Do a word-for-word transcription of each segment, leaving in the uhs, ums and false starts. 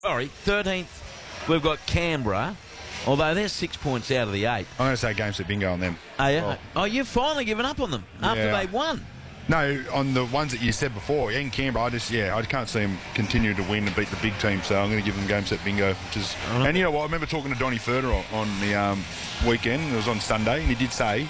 Sorry, thirteenth, we've got Canberra, although they're six points out of the eight. I'm going to say game set bingo on them. Oh, yeah? Oh. Oh, you've finally given up on them after Yeah. they won. No, on the ones that you said before, in Canberra, I just, yeah, I can't see them continue to win and beat the big team, so I'm going to give them game set bingo. Which is, Right. and you know what, I remember talking to Donny Furter on, on the um, weekend, it was on Sunday, and he did say,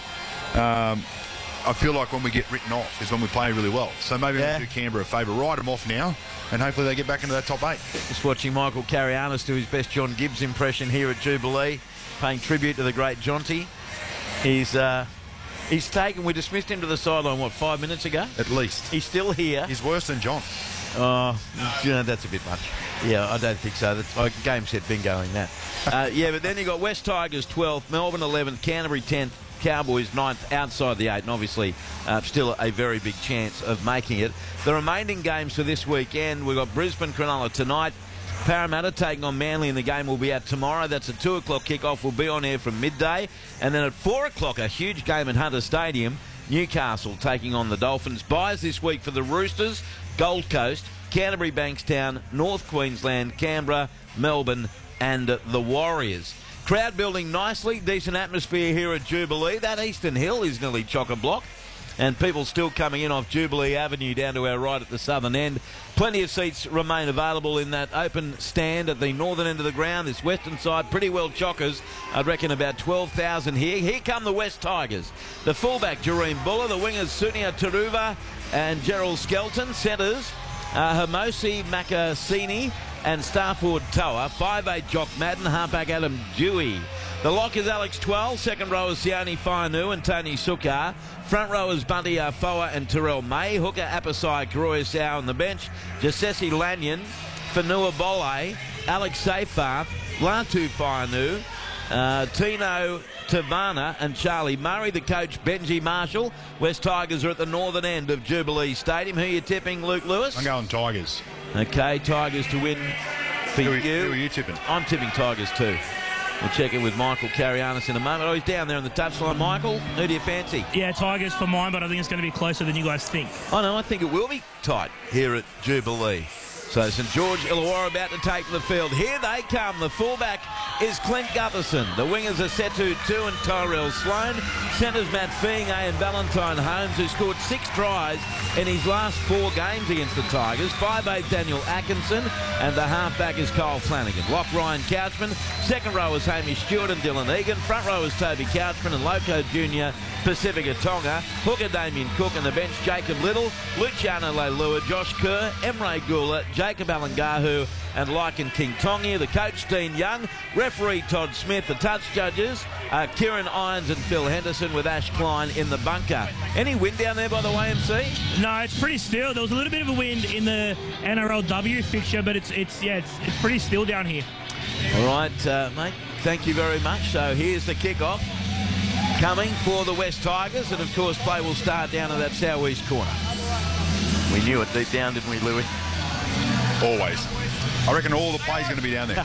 um, I feel like when we get written off is when we play really well. So maybe Yeah. we'll do Canberra a favour, ride them off now, and hopefully they get back into that top eight. Just watching Michael Carianis do his best John Gibbs impression here at Jubilee, paying tribute to the great Jonty. He's uh, he's taken, we dismissed him to the sideline, what, five minutes ago? At least. He's still here. He's worse than John. Oh, you know, that's a bit much. Yeah, I don't think so. That's like game set bingoing that. Uh, yeah, but then you got West Tigers twelfth, Melbourne eleventh, Canterbury tenth, Cowboys ninth outside the eight, and obviously uh, still a very big chance of making it. The remaining games for this weekend, we've got Brisbane Cronulla tonight, Parramatta taking on Manly, and the game will be out tomorrow. That's a two o'clock kickoff. We'll be on air from midday. And then at four o'clock, a huge game at Hunter Stadium, Newcastle taking on the Dolphins. Buys this week for the Roosters, Gold Coast, Canterbury Bankstown, North Queensland, Canberra, Melbourne and uh, the Warriors. Crowd building nicely, decent atmosphere here at Jubilee. That Eastern Hill is nearly chock-a-block, and people still coming in off Jubilee Avenue down to our right at the southern end. Plenty of seats remain available in that open stand at the northern end of the ground. This western side, pretty well chockers. I'd reckon about twelve thousand here. Here come the West Tigers. The fullback, Jareem Buller. The wingers, Sunia Taruva and Gerald Skelton. Centres, uh, Hermosi Makasini and Starford Toa. five eight Jock Madden, halfback Adam Dewey. The lock is Alex Twelve, second row is Sione Fainu and Tony Sukar. Front row is Bunty Afoa and Terrell May. Hooker Apasai Karoya on the bench. Jasesi Lanyon, Fanua Bole, Alex Seyfarth, Latu Fainu, uh, Tino Tavana and Charlie Murray. The coach, Benji Marshall. West Tigers are at the northern end of Jubilee Stadium. Who are you tipping, Luke Lewis? I'm going Tigers. Okay, Tigers to win for Who are, you. who are you tipping? I'm tipping Tigers too. We'll check in with Michael Carianis in a moment. Oh, he's down there on the touchline. Michael, who do you fancy? Yeah, Tigers for mine, but I think it's going to be closer than you guys think. Oh, no, I think it will be tight here at Jubilee. So St George Illawarra about to take the field. Here they come. The fullback is Clint Gutherson. The wingers are Setu two and Tyrell Sloan. Centres Matt Feeing and Valentine Holmes, who scored six tries in his last four games against the Tigers. five eight Daniel Atkinson, and the halfback is Kyle Flanagan. Lock Ryan Couchman. Second row is Hamish Stewart and Dylan Egan. Front row is Toby Couchman and Loco Junior Pacifica Tonga. Hooker Damien Cook, and the bench Jacob Little, Luciano Leilua, Josh Kerr, Emre Gula, Jacob Alangahu and Lycan King Tongia. The coach, Dean Young. Referee, Todd Smith. The touch judges are Kieran Irons and Phil Henderson, with Ash Klein in the bunker. Any wind down there by the way, M C? No, it's pretty still. There was a little bit of a wind in the N R L W fixture, but it's it's yeah, it's, it's pretty still down here. All right, uh, mate, thank you very much. So here's the kickoff coming for the West Tigers, and of course play will start down in that southeast corner. We knew it deep down, didn't we, Louis? Always. I reckon all the play's going to be down there.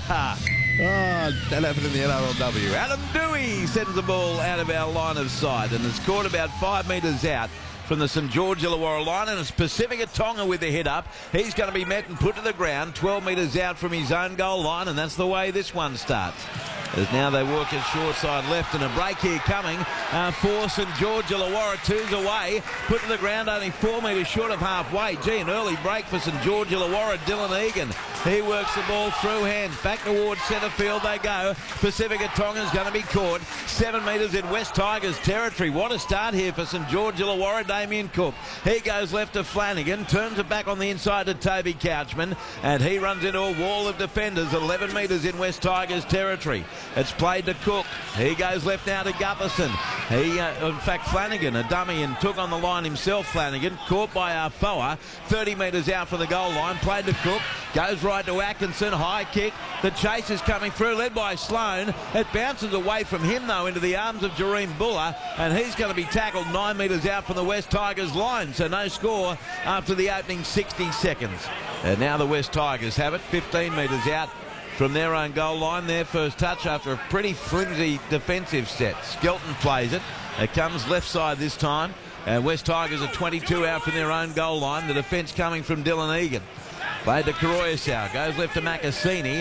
Oh, that happened in the N R L W. Adam Dewey sends the ball out of our line of sight, and it's caught about five metres out from the St George Illawarra line, and it's Pacifica Tonga with the hit up. He's going to be met and put to the ground twelve metres out from his own goal line, and that's the way this one starts. As now they work it short side left, and a break here coming uh, for St George Illawarra. Two's away, put to the ground only four metres short of halfway. Gee, an early break for St George Illawarra. Dylan Egan, he works the ball through hands. Back towards centre field they go. Pacifica Tonga's going to be caught. Seven metres in West Tigers territory. What a start here for St George Illawarra. Damien Cook, he goes left to Flanagan, turns it back on the inside to Toby Couchman, and he runs into a wall of defenders. eleven metres in West Tigers territory. It's played to Cook. He goes left now to Gutherson. He, uh, in fact, Flanagan, a dummy, and took on the line himself, Flanagan. Caught by Afoa. thirty metres out from the goal line. Played to Cook. Goes right to Atkinson. High kick. The chase is coming through, led by Sloan. It bounces away from him, though, into the arms of Jareem Buller, and he's going to be tackled nine metres out from the West Tigers line. So no score after the opening sixty seconds. And now the West Tigers have it, fifteen metres out from their own goal line. Their first touch after a pretty flimsy defensive set. Skelton plays it. It comes left side this time. And West Tigers are twenty-two out from their own goal line. The defence coming from Dylan Egan. Played to Karoya. Goes left to Makasini.